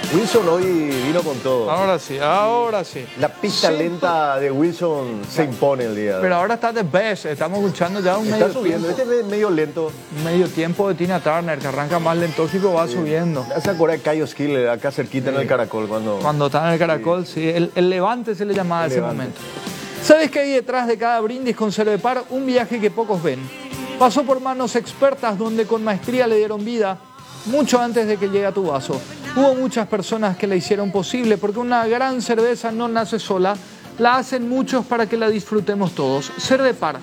Wilson hoy vino con todo. Ahora sí, ahora sí. La pista Sí, lenta de Wilson se impone el día. Pero ahora está de best. Estamos escuchando ya un Está medio subiendo. tiempo. Este es medio lento. Medio tiempo de Tina Turner, que arranca más lentógico, va subiendo. ¿Se acuerda de Cayo Skill acá cerquita en el Caracol? Cuando Cuando está en el Caracol, sí. El Levante se le llamaba a ese Levante. momento. ¿Sabes qué hay detrás de cada brindis con Cervepar? Un viaje que pocos ven. Pasó por manos expertas donde con maestría le dieron vida mucho antes de que llegue a tu vaso. Hubo muchas personas que la hicieron posible porque una gran cerveza no nace sola, la hacen muchos para que la disfrutemos todos. Cervepar,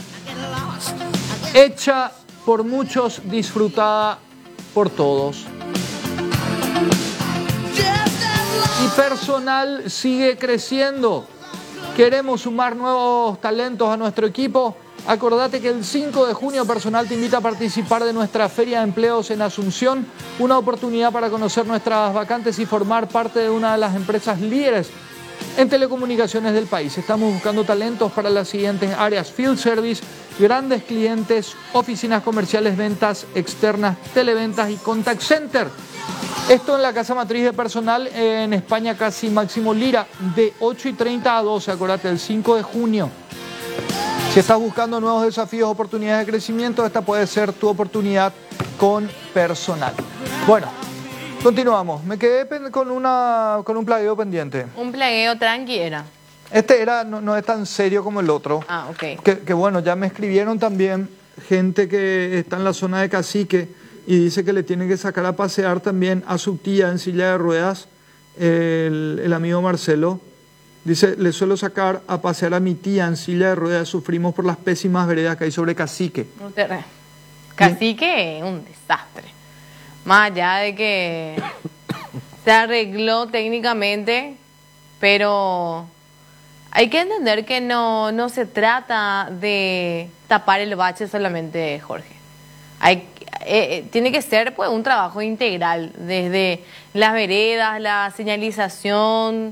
hecha por muchos, disfrutada por todos. Y personal sigue creciendo. Queremos sumar nuevos talentos a nuestro equipo. Acordate que el 5 de junio Personal te invita a participar de nuestra Feria de Empleos en Asunción, una oportunidad para conocer nuestras vacantes y formar parte de una de las empresas líderes en telecomunicaciones del país. Estamos buscando talentos para las siguientes áreas: Field Service, grandes clientes, oficinas comerciales, ventas externas, televentas y Contact Center. Esto en la casa matriz de Personal en España, casi Máximo Lira, de 8:30 a 12, acordate, el 5 de junio. Si estás buscando nuevos desafíos, oportunidades de crecimiento, esta puede ser tu oportunidad con Personal. Bueno, continuamos. Me quedé con un plagueo pendiente. Un plagueo tranqui era. Este no es tan serio como el otro. Ah, ok. Que bueno, ya me escribieron también gente que está en la zona de Cacique y dice que le tiene que sacar a pasear también a su tía en silla de ruedas, el amigo Marcelo. Dice, le suelo sacar a pasear a mi tía en silla de ruedas, sufrimos por las pésimas veredas que hay sobre Cacique. Cacique, un desastre. Más allá de que se arregló técnicamente, pero hay que entender que no se trata de tapar el bache solamente, Jorge. Tiene que ser pues un trabajo integral, desde las veredas, la señalización,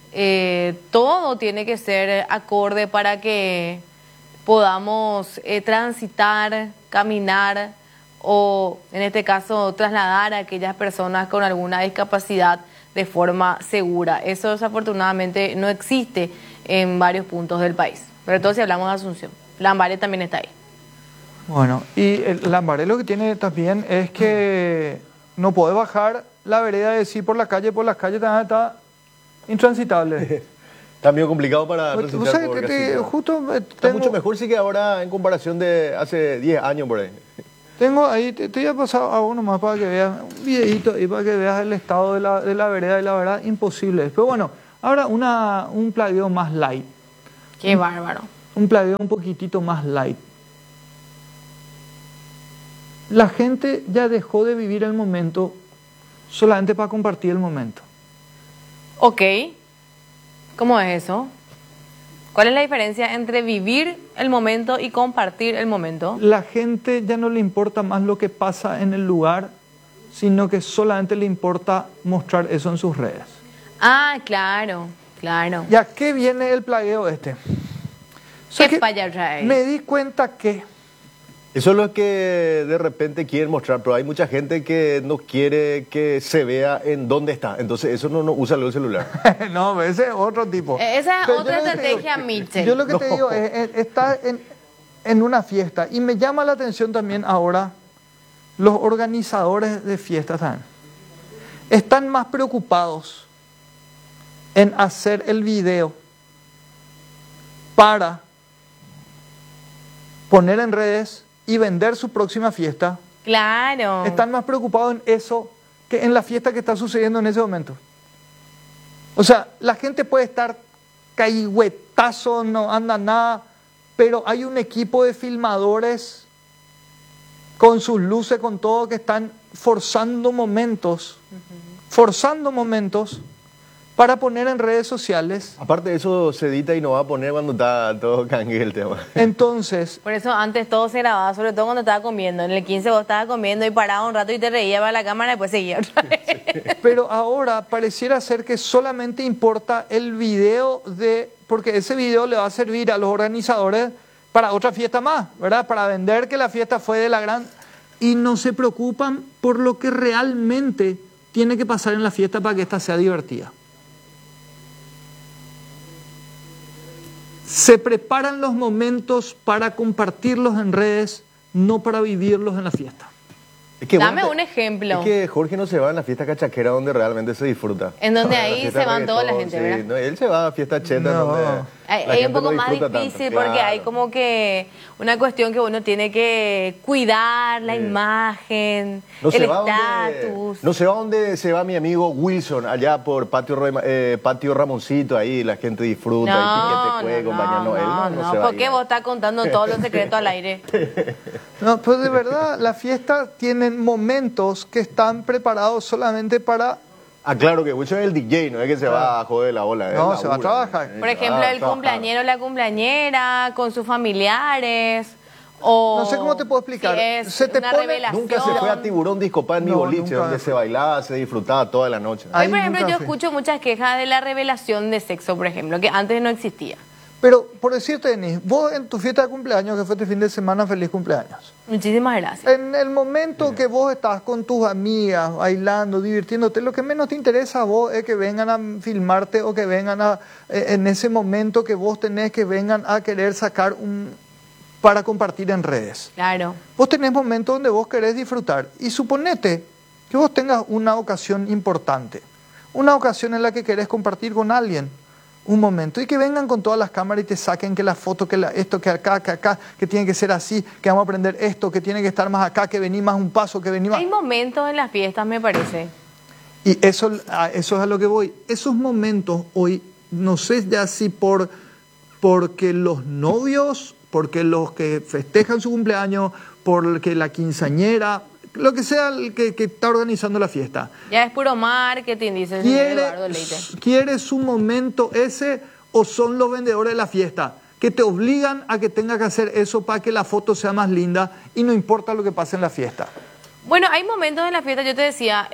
todo tiene que ser acorde para que podamos transitar, caminar o en este caso trasladar a aquellas personas con alguna discapacidad de forma segura. Eso desafortunadamente no existe en varios puntos del país, sobre todo si hablamos de Asunción. Lambaré también está ahí. Bueno, y el Lambaré lo que tiene también es que no puede bajar la vereda y decir por las calles también está intransitable. Está medio complicado para Pues, transitar ¿sabes por que Cacique. justo Está mucho mejor sí que ahora en comparación de hace 10 años por ahí. Tengo ahí, te voy a pasar a uno más para que veas un videito y para que veas el estado de la vereda y la verdad imposible. Pero bueno, ahora un plagueo más light. Qué bárbaro. Un plagueo un poquitito más light. La gente ya dejó de vivir el momento solamente para compartir el momento. Ok. ¿Cómo es eso? ¿Cuál es la diferencia entre vivir el momento y compartir el momento? La gente ya no le importa más lo que pasa en el lugar, sino que solamente le importa mostrar eso en sus redes. Ah, claro, claro. ¿Y a qué viene el plagueo este? O sea ¿Qué que falla trae? me di cuenta que Eso es lo que de repente quieren mostrar, pero hay mucha gente que no quiere que se vea en dónde está. Entonces eso no usa el celular. no, ese es otro tipo. Esa es Pero otra yo lo que te estrategia, digo- Mitchell. Yo lo que te digo es, está en una fiesta y me llama la atención también ahora los organizadores de fiestas también. Están más preocupados en hacer el video para poner en redes y vender su próxima fiesta. Claro. Están más preocupados en eso que en la fiesta que está sucediendo en ese momento. O sea, la gente puede estar caigüetazo, no anda nada, pero hay un equipo de filmadores con sus luces, con todo, que están forzando momentos para poner en redes sociales. Aparte de eso se edita y no va a poner cuando está todo cangue el tema. Entonces, Por eso antes todo se grababa, sobre todo cuando estaba comiendo. En el 15 vos estabas comiendo y paraba un rato y te reías para la cámara y después seguía otra vez. pero ahora pareciera ser que solamente importa el video porque ese video le va a servir a los organizadores para otra fiesta más, ¿verdad? Para vender que la fiesta fue de la gran... Y no se preocupan por lo que realmente tiene que pasar en la fiesta para que esta sea divertida? Se preparan los momentos para compartirlos en redes, no para vivirlos en la fiesta. Es que Dame un ejemplo. Es que Jorge no se va en la fiesta cachaquera donde realmente se disfruta. En donde La ahí fiesta se van de toda la reggaetón, gente, sí. ¿verdad? No, él se va a fiesta cheta No. donde la Es gente un poco no más disfruta difícil tanto. porque hay Claro. como que una cuestión que uno tiene que cuidar la imagen, No el se va estatus. no se va donde se va mi amigo Wilson, allá por Patio Ramoncito, ahí la gente disfruta, y piquete juego, acompañando. Él no se va ¿por qué ahí. vos estás contando todos los secretos al aire? No, pues de verdad, la fiesta tiene momentos que están preparados solamente para... Ah, claro que Wilson es el DJ, no es que se va a joder la ola. No, se va a trabajar. Por ejemplo, el cumpleañero o la cumpleañera con sus familiares. O No sé cómo te puedo explicar. Si es Se te una pone- revelación. Nunca se fue a Tiburón Discopá en mi No, boliche, nunca. donde se bailaba, se disfrutaba toda la noche. Ahí Hoy, por ejemplo, nunca yo fui. escucho muchas quejas de la revelación de sexo, por ejemplo, que antes no existía. Pero, por decirte, Denis, vos en tu fiesta de cumpleaños, que fue este fin de semana, feliz cumpleaños. Muchísimas gracias. En el momento que vos estás con tus amigas, bailando, divirtiéndote, lo que menos te interesa a vos es que vengan a filmarte o que vengan a, en ese momento que vos tenés que vengan a querer sacar para compartir en redes. Claro. Vos tenés momentos donde vos querés disfrutar y suponete que vos tengas una ocasión importante, una ocasión en la que querés compartir con alguien un momento y que vengan con todas las cámaras y te saquen que la foto, esto, que acá, que tiene que ser así, que vamos a aprender esto, que tiene que estar más acá, que vení más un paso, que vení más... Hay momentos en las fiestas, me parece. Y eso es a lo que voy. Esos momentos hoy, no sé ya si porque los novios, porque los que festejan su cumpleaños, porque la quinceañera, lo que sea el que está organizando la fiesta, Ya es puro marketing, dice el señor Eduardo Leite. quiere su momento ese o son los vendedores de la fiesta que te obligan a que tengas que hacer eso para que la foto sea más linda y no importa lo que pase en la fiesta. Bueno, hay momentos en la fiesta, yo te decía,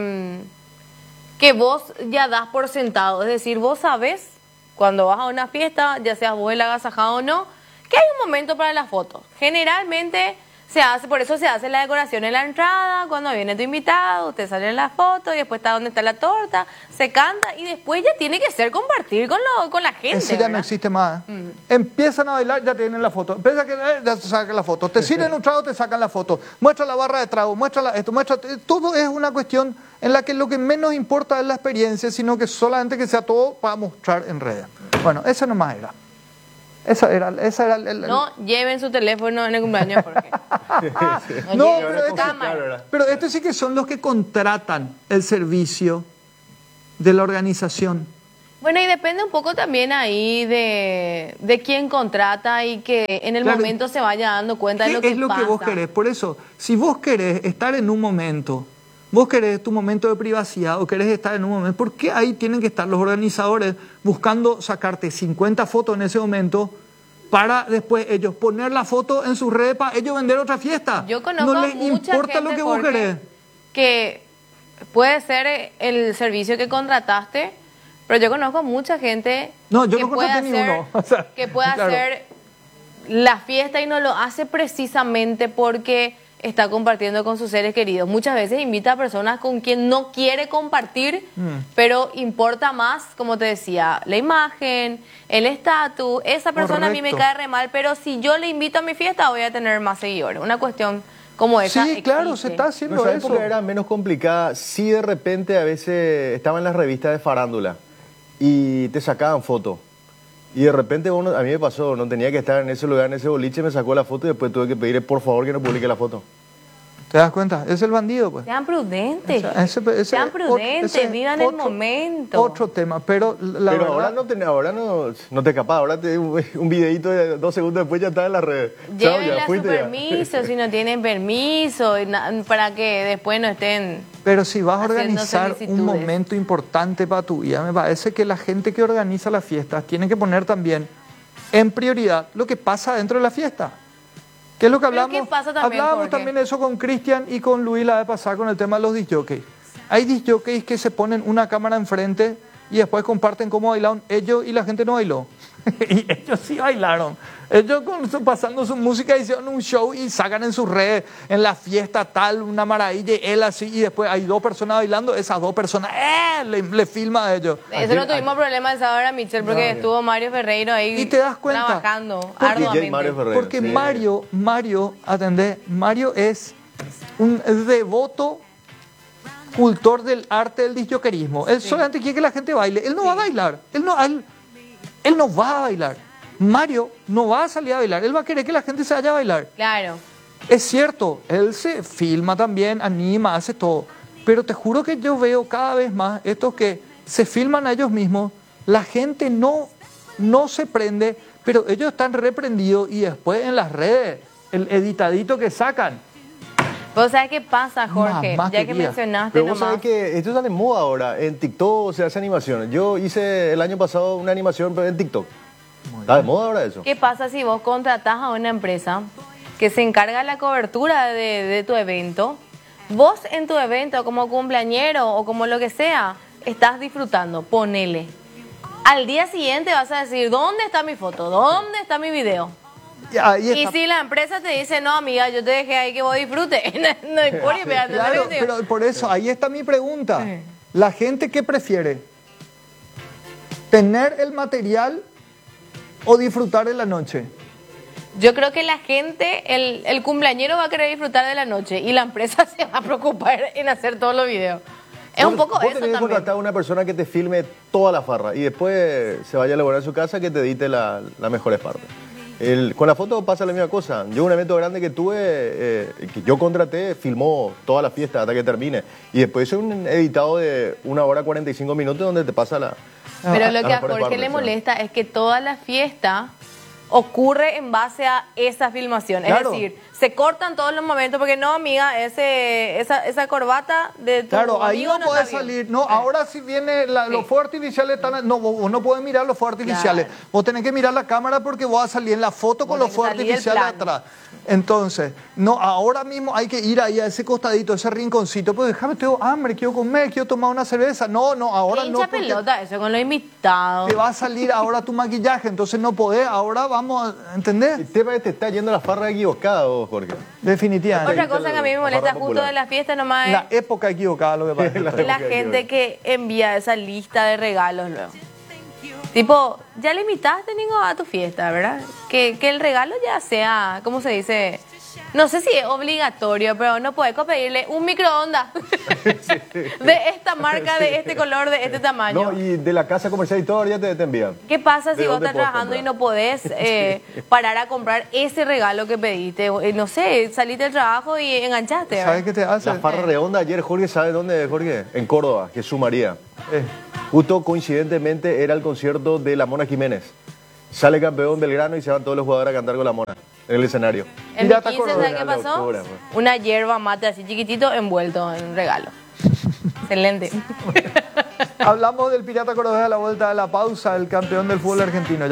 que vos ya das por sentado. Es decir, vos sabés, cuando vas a una fiesta, ya seas vos el agasajado o no, que hay un momento para la foto. Generalmente se hace, por eso se hace la decoración en la entrada, cuando viene tu invitado, usted sale en la foto y después está donde está la torta, se canta y después ya tiene que ser compartir con la gente. Ese ya no ¿verdad? existe más. Empiezan a bailar, ya tienen la foto. Empieza a quedar, ya se sacan la foto. Te sirven un trago, te sacan la foto. Muestra la barra de trago, muestra esto, muestra... Todo es una cuestión en la que lo que menos importa es la experiencia, sino que solamente que sea todo para mostrar en redes. Bueno, esa nomás era. Esa era el... No lleven su teléfono en el cumpleaños, Jorge. No, lleven pero su cámara. Pero estos sí que son los que contratan el servicio de la organización. Bueno, y depende un poco también ahí de quién contrata y que en el Claro. momento se vaya dando cuenta de lo ¿Qué que es lo pasa. que vos querés? Por eso, si vos querés estar en un momento, vos querés tu momento de privacidad o querés estar en un momento, ¿por qué ahí tienen que estar los organizadores buscando sacarte 50 fotos en ese momento para después ellos poner la foto en sus redes para ellos vender otra fiesta? Yo conozco no les mucha importa gente, lo que vos Jorge, querés. que puede ser el servicio que contrataste, pero yo conozco mucha gente No, yo que no contraté puede ni hacer, uno. O sea, que puede claro. hacer la fiesta y no lo hace precisamente porque está compartiendo con sus seres queridos. Muchas veces invita a personas con quien no quiere compartir, pero importa más, como te decía, la imagen, el estatus. Esa persona a mí me Correcto. cae re mal, pero si yo le invito a mi fiesta voy a tener más seguidores. Una cuestión como esa Sí, claro, existe. se está haciendo Nuestra eso. época era menos complicada. Sí, de repente a veces estaban las revistas de farándula y te sacaban fotos. Y de repente a mí me pasó, no tenía que estar en ese lugar, en ese boliche, me sacó la foto y después tuve que pedirle por favor que no publique la foto. ¿Te das cuenta? Es el bandido, pues. Sean prudentes. Sean prudentes, vivan el momento. Otro tema, pero la Pero verdad... ahora no te escapas, ahora un videito de 2 segundos después ya está en la red. Chao, Llévenla ya su fuiste ya. permiso, si no tienen permiso, para que después no estén... Pero si vas a haciendo organizar un solicitudes. momento importante para tu vida, me parece que la gente que organiza las fiestas tiene que poner también en prioridad lo que pasa dentro de la fiesta. ¿Qué es lo que Pero hablamos? ¿qué pasa también, Hablábamos Jorge? también eso con Cristian y con Luis la vez pasada con el tema de los disc jockeys. Hay disc jockeys que se ponen una cámara enfrente y después comparten cómo bailaron ellos y la gente no bailó. Y ellos sí bailaron. Ellos pasando su música hicieron un show y sacan en sus redes, en la fiesta tal, una maravilla, y él así, y después hay 2 personas bailando, esas 2 personas, le filma a ellos. Eso no tuvimos problema esa hora, Michelle, porque estuvo Mario Ferreiro ahí y te das cuenta, trabajando porque, arduamente. Porque sí. Mario, atendé, Mario es un devoto cultor del arte del disjoquerismo. Él solamente quiere que la gente baile. Él no va a bailar. Él no va a bailar. Mario no va a salir a bailar. Él va a querer que la gente se vaya a bailar. Claro. Es cierto, él se filma también, anima, hace todo. Pero te juro que yo veo cada vez más estos que se filman a ellos mismos. La gente no se prende, pero ellos están reprendidos y después en las redes, el editadito que sacan. ¿Vos sabés qué pasa, Jorge? Ya que mencionaste pero nomás. vos sabés que esto está de moda ahora. En TikTok se hace animaciones. Yo hice el año pasado una animación pero en TikTok. Está de moda ahora eso. ¿Qué pasa si vos contratás a una empresa que se encarga de la cobertura de tu evento? Vos en tu evento como cumpleañero o como lo que sea, estás disfrutando, ponele. Al día siguiente vas a decir, ¿dónde está mi foto? ¿Dónde está mi video? Y si la empresa te dice, no, amiga, yo te dejé ahí que vos disfrutes. No importa, claro, pero por eso, ahí está mi pregunta. ¿La gente qué prefiere? ¿Tener el material o disfrutar de la noche? Yo creo que la gente, el cumpleañero va a querer disfrutar de la noche y la empresa se va a preocupar en hacer todos los videos. Es un poco eso también. Vos tenés que contratar a una persona que te filme toda la farra y después se vaya a elaborar en su casa que te edite las mejores partes. Con la foto pasa la misma cosa. Yo un evento grande que tuve, que yo contraté, filmó toda la fiesta hasta que termine. Y después hice un editado de 1 hora 45 minutos donde te pasa la... Pero lo que a Jorge le molesta es que toda la fiesta ocurre en base a esa filmación. Claro. Es decir, se cortan todos los momentos porque no, amiga, esa corbata de tu claro, ahí amigo no puede salir. No, ahora si viene los fuegos artificiales no, vos no podés mirar los fuegos artificiales. Claro. Vos tenés que mirar la cámara porque vos vas a salir en la foto con los fuegos artificiales atrás. Entonces, no, ahora mismo hay que ir ahí a ese costadito, ese rinconcito. Pues déjame, tengo hambre, quiero comer, quiero tomar una cerveza. No, ahora no. Pelota eso con los invitados. Te va a salir ahora tu maquillaje, entonces no podés. Ahora vamos a entender. El tema es que te está yendo la farra equivocada, vos, Jorge. Definitivamente. Otra cosa que a mí me molesta justo de la fiesta nomás es la época equivocada, lo que pasa. La gente que envía esa lista de regalos luego. Tipo, ya le invitaste, Nico, a tu fiesta, ¿verdad? Que el regalo ya sea, ¿cómo se dice? No sé si es obligatorio, pero no puedes pedirle un microondas de esta marca, de este color, de este tamaño. No, y de la casa comercial y todo ya te envían. ¿Qué pasa si vos estás trabajando y no podés parar a comprar ese regalo que pediste? No sé, saliste del trabajo y enganchaste. ¿Sabes qué te hace? La farra redonda ayer, Jorge, ¿sabes dónde, Jorge? En Córdoba, Jesús María. Justo coincidentemente era el concierto de la Mona Jiménez. Sale campeón Belgrano y se van todos los jugadores a cantar con la Mona en el escenario. En mi 15, ¿sabes qué pasó? Locura, una hierba mate así chiquitito envuelto en un regalo. Excelente. Hablamos del Pirata Cordobés a la vuelta de la pausa, el campeón del fútbol argentino.